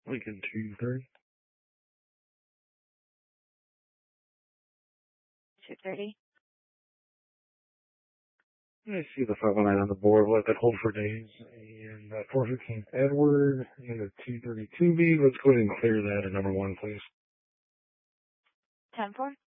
Lincoln 230. 230. I see the 509 on the board. Let that hold for days. And 415 Edward and a 232B. Let's go ahead and clear that at number 1, please. 10-4.